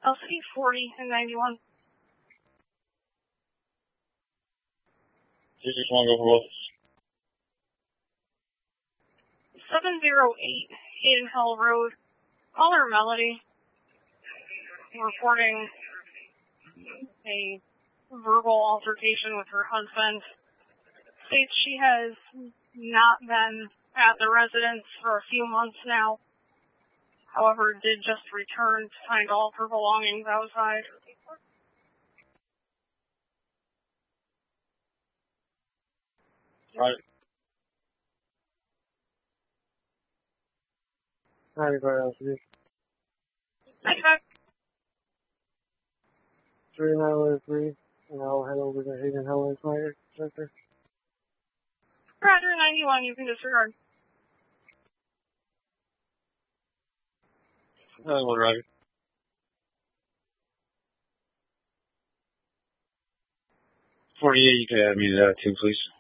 LC 40 and 91. 261, go for both. 708 Hayden Hill Road. Caller Melody. Reporting a verbal altercation with her husband. States she has not been at the residence for a few months now. However, did just return to find all of her belongings outside. Right. 95 LCD. 95. 3903, and I'll head over to Hayden Hill as my center. Roger, 91, you can disregard. We'll drive it. 48, you can add me to that too, please.